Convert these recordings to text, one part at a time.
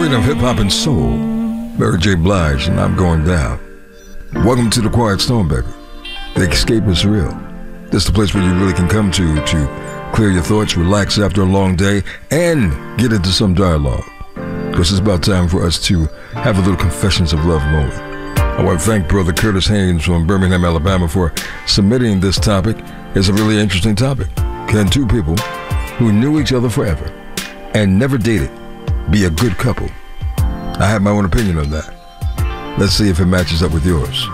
queen of hip-hop and soul, Mary J. Blige, and I'm going down. Welcome to the Quiet Storm, baby. The escape is real. This is the place where you really can come to clear your thoughts, relax after a long day, and get into some dialogue. Because it's about time for us to have a little confessions of love moment. I want to thank Brother Curtis Haynes from Birmingham, Alabama for submitting this topic. It's a really interesting topic. Can two people who knew each other forever and never dated be a good couple? I have my own opinion on that. Let's see if it matches up with yours.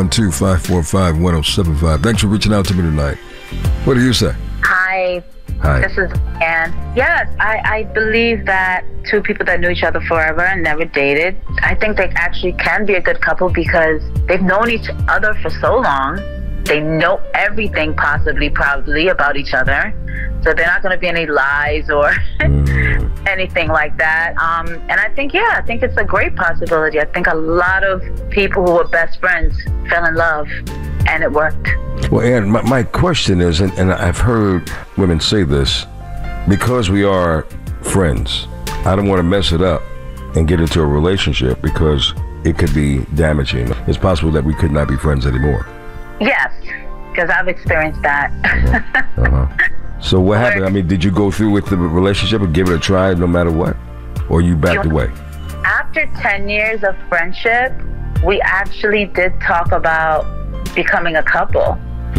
212-545-1075. Thanks for reaching out to me tonight. What do you say? Hi. This is Ann. Yes, I believe that two people that knew each other forever and never dated, I think they actually can be a good couple because they've known each other for so long. They know everything probably about each other. So they're not going to be any lies or anything like that. And I think it's a great possibility. I think a lot of people who were best friends fell in love and it worked. Well, Ann, my question is, and I've heard women say this, because we are friends, I don't want to mess it up and get into a relationship because it could be damaging. It's possible that we could not be friends anymore. Yes, because I've experienced that. So what happened? I mean, did you go through with the relationship and give it a try no matter what? Or you backed away? After 10 years of friendship, we actually did talk about becoming a couple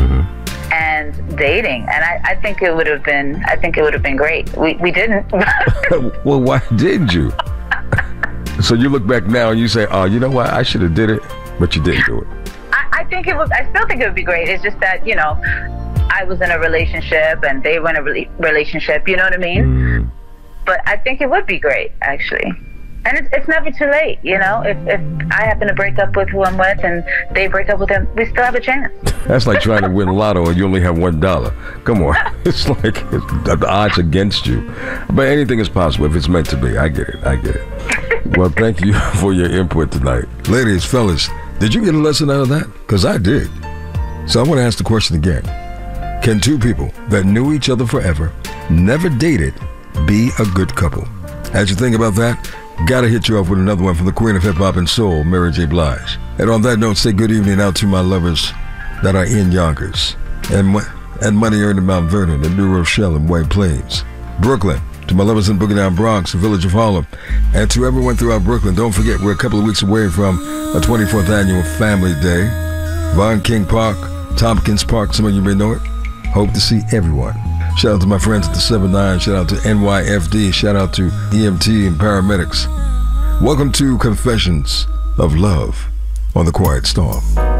and dating. And I think it would have been great. We didn't. Well, why didn't you? So you look back now and you say, oh, you know what? I should have did it, but you didn't do it. I still think it would be great. It's just that, I was in a relationship and they were in a relationship, you know what I mean? But I think it would be great, actually. And it's never too late, If I happen to break up with who I'm with and they break up with him, we still have a chance. That's like trying to win lotto and you only have $1. Come on. It's like the odds against you. But anything is possible if it's meant to be. I get it. Well, thank you for your input tonight. Ladies, fellas, did you get a lesson out of that? Because I did. So I want to ask the question again. Can two people that knew each other forever, never dated, be a good couple? As you think about that, gotta hit you off with another one from the queen of hip-hop and soul, Mary J. Blige. And on that note, say good evening out to my lovers that are in Yonkers, and money earned in Mount Vernon, and New Rochelle and White Plains. Brooklyn, to my lovers in Boogie Down Bronx, the Village of Harlem, and to everyone throughout Brooklyn, don't forget we're a couple of weeks away from a 24th annual Family Day. Von King Park, Tompkins Park, some of you may know it. Hope to see everyone. Shout out to my friends at the 7-9. Shout out to NYFD. Shout out to EMT and paramedics. Welcome to Confessions of Love on the Quiet Storm.